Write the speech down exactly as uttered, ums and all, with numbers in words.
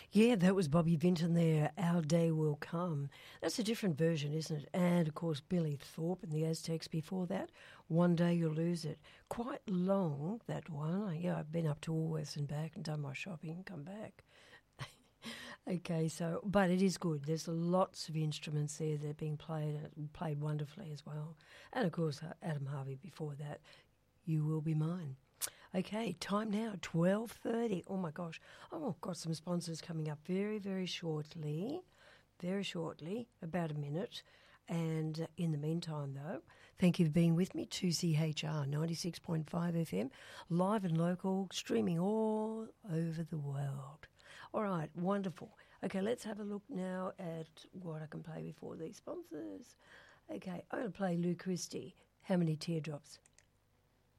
Yeah, that was Bobby Vinton there, Our Day Will Come. That's a different version, isn't it? And, of course, Billy Thorpe and the Aztecs before that, One Day You'll Lose It. Quite long, that one. Yeah, I've been up to Woolworths and back and done my shopping, come back. Okay, so, but it is good. There's lots of instruments there that are being played, and played wonderfully as well. And, of course, Adam Harvey before that, You Will Be Mine. Okay, time now, twelve thirty. Oh, my gosh. Oh, got some sponsors coming up very, very shortly. Very shortly, about a minute. And in the meantime, though, thank you for being with me. two C H R ninety-six point five F M, live and local, streaming all over the world. All right, wonderful. Okay, let's have a look now at what I can play before these sponsors. Okay, I'm going to play Lou Christie, How Many Teardrops